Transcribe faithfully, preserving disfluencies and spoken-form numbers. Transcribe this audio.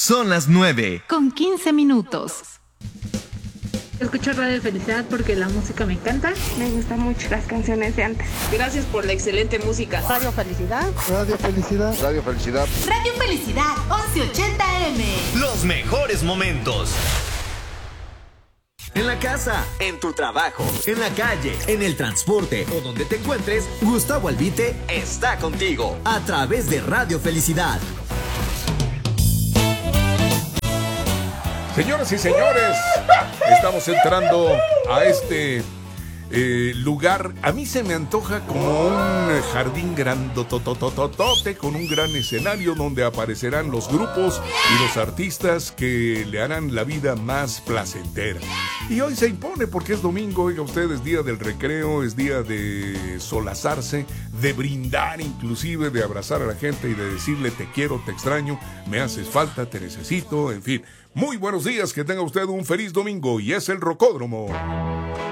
Son las nueve. Con quince minutos. Escucho Radio Felicidad porque la música me encanta. Me gustan mucho las canciones de antes. Gracias por la excelente música. Radio Felicidad. Radio Felicidad. Radio Felicidad. Radio Felicidad, once ochenta eme. Los mejores momentos. En la casa, en tu trabajo, en la calle, en el transporte o donde te encuentres, Gustavo Albite está contigo a través de Radio Felicidad. Señoras y señores, estamos entrando a este eh, lugar. A mí se me antoja como un jardín grandototototote con un gran escenario donde aparecerán los grupos y los artistas que le harán la vida más placentera. Y hoy se impone porque es domingo, oiga usted, es día del recreo, es día de solazarse, de brindar inclusive, de abrazar a la gente y de decirle te quiero, te extraño, me haces falta, te necesito, en fin. Muy buenos días, que tenga usted un feliz domingo y es el Rocódromo.